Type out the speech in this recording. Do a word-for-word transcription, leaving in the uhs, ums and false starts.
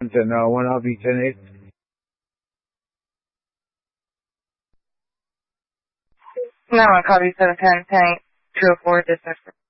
ten, uh, one I'll be ten eight. No, one copy seven ten, ten eight, two oh four, dispatch.